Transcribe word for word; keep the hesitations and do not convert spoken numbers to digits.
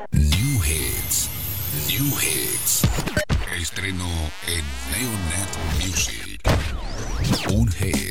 New Hits. New Hits. Estreno en Neonet Music. Un hit